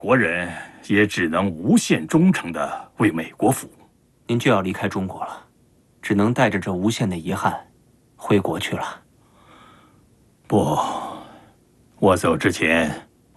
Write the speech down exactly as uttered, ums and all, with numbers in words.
国人也只能无限忠诚地为美国服务。 您就要离开中国了，只能带着这无限的遗憾回国去了。 不，我走之前